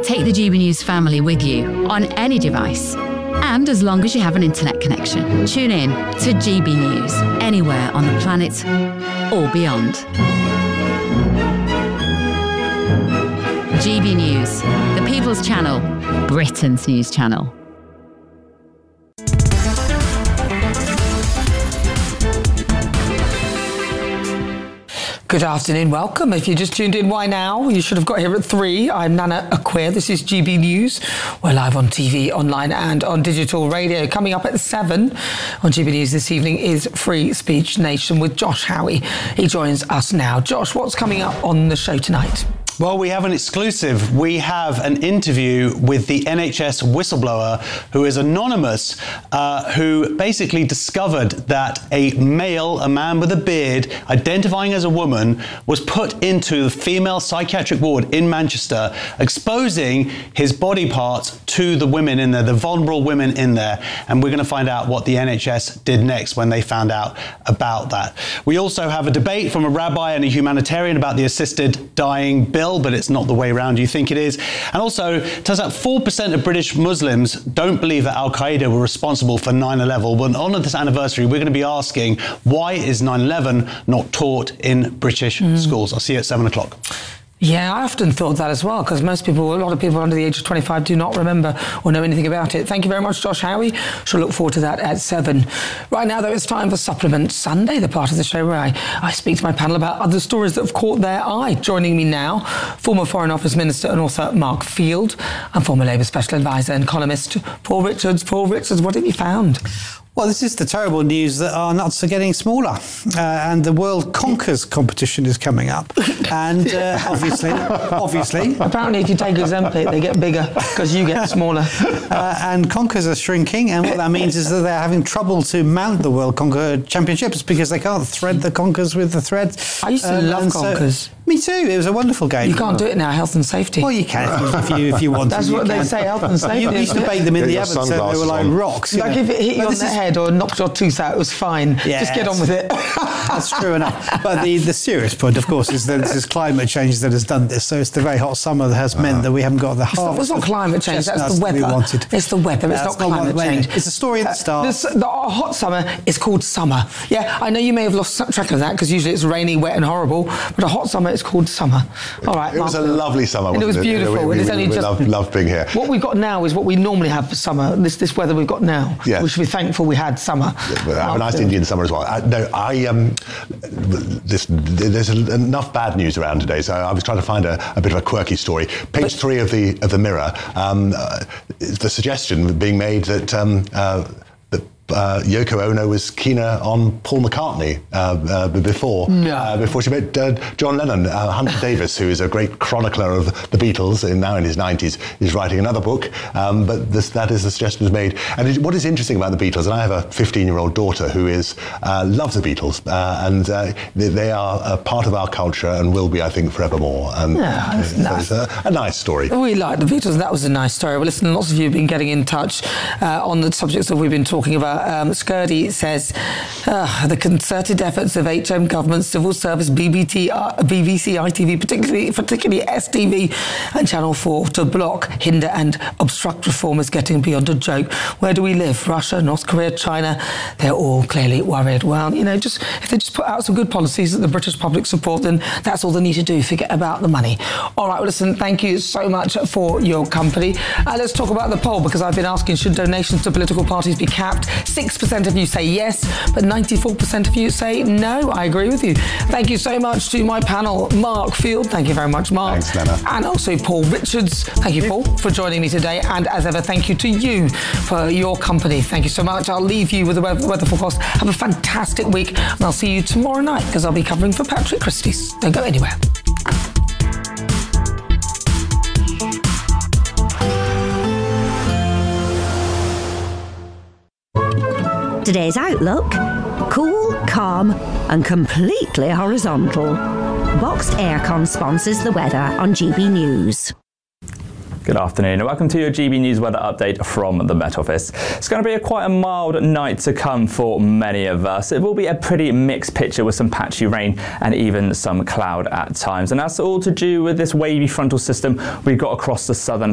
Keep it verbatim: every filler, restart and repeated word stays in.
Take the G B News family with you on any device. And as long as you have an internet connection, tune in to G B News anywhere on the planet or beyond. G B News, the People's Channel, Britain's news channel. Good afternoon, welcome. If you just tuned in, why now? You should have got here at three. I'm Nana Acquia. This is G B News. We're live on T V, online and on digital radio. Coming up at seven on G B News this evening is Free Speech Nation with Josh Howie. He joins us now. Josh, what's coming up on the show tonight? Well, we have an exclusive. We have an interview with the N H S whistleblower who is anonymous, uh, who basically discovered that a male, a man with a beard, identifying as a woman, was put into the female psychiatric ward in Manchester, exposing his body parts to the women in there, the vulnerable women in there. And we're going to find out what the N H S did next when they found out about that. We also have a debate from a rabbi and a humanitarian about the assisted dying bill, but it's not the way around you think it is. And also, it turns out four percent of British Muslims don't believe that Al-Qaeda were responsible for nine eleven. Well, on this anniversary, we're going to be asking, why is nine eleven not taught in British mm. schools? I'll see you at seven o'clock. Yeah, I often thought that as well, because most people, a lot of people under the age of twenty-five do not remember or know anything about it. Thank you very much, Josh Howie. Shall look forward to that at seven. Right now, though, it's time for Supplement Sunday, the part of the show where I, I speak to my panel about other stories that have caught their eye. Joining me now, former Foreign Office Minister and author Mark Field, and former Labour Special Advisor and columnist Paul Richards. Paul Richards, what have you found? Well, this is the terrible news that our nuts are getting smaller, uh, and the World Conkers competition is coming up. And uh, obviously, obviously... Apparently, if you take Ozempic, they get bigger because you get smaller. Uh, and conkers are shrinking, and what that means is that they're having trouble to mount the World Conker Championships because they can't thread the conkers with the threads. I used to um, love conkers. So, me too. It was a wonderful game. You can't do it now, health and safety. Well, you can if you if you want That's to. That's what can. they say, health and safety. You used to bake them in the oven so they were like on. rocks. Like know. If it hit you but on the is... head or knocked your tooth out, it was fine. Yes. Just get on with it. That's true enough. But the, the serious point, of course, is that it's climate change that has done this. So it's the very hot summer that has uh, meant that we haven't got the harvest. It's not, it's not climate change, that's the weather. We wanted. It's the weather, it's not climate not change. It's a story at the start. Uh, this, the hot summer is called summer. Yeah, I know you may have lost track of that because usually it's rainy, wet and horrible, but a hot summer is called summer. All right, It was Mark, a lovely summer, wasn't it? was beautiful. It, we, we, it is only we just, love, love being here. What we've got now is what we normally have for summer, this this weather we've got now. Yes. We should be thankful we had summer. Yeah, but have a nice Indian summer as well. I, no, I um, this, there's enough bad news around today, so I was trying to find a, a bit of a quirky story. Page but, three of the of the Mirror, um, uh, the suggestion being made that um, uh, that uh, Yoko Ono was keener on Paul McCartney uh, uh, before no. uh, before she met uh, John Lennon. Uh, Hunter Davis, who is a great chronicler of the Beatles, and now in his nineties, is writing another book. Um, but this, that is the suggestion was made. And it, what is interesting about the Beatles, and I have a fifteen-year-old daughter who is uh, loves the Beatles, uh, and uh, they, they are a part of our culture and will be, I think, forevermore. And yeah, that's so nice. It's a, a nice story. We like the Beatles, and that was a nice story. Well, listen, lots of you have been getting in touch uh, on the subjects that we've been talking about. Um, Skirdy says uh, the concerted efforts of H M government, civil service, B B T, uh, B B C, I T V, particularly particularly S T V and Channel four to block, hinder and obstruct reform is getting beyond a joke. Where do we live? Russia, North Korea, China? They're all clearly worried. Well, you know, just if they just put out some good policies that the British public support, then that's all they need to do. Forget about the money. All right, well, listen, thank you so much for your company. Uh, let's talk about the poll, because I've been asking, should donations to political parties be capped? six percent of you say yes, but ninety-four percent of you say no. I agree with you. Thank you so much to my panel, Mark Field. Thank you very much, Mark. Thanks, Nana. And also Paul Richards. Thank you, Paul, for joining me today. And as ever, thank you to you for your company. Thank you so much. I'll leave you with the weather, weather forecast. Have a fantastic week, and I'll see you tomorrow night, because I'll be covering for Patrick Christie's. Don't go anywhere. Today's outlook: cool, calm and completely horizontal. Boxed Aircon sponsors the weather on G B News. Good afternoon and welcome to your G B News weather update from the Met Office. It's going to be a quite a mild night to come for many of us. It will be a pretty mixed picture with some patchy rain and even some cloud at times. And that's all to do with this wavy frontal system we've got across the southern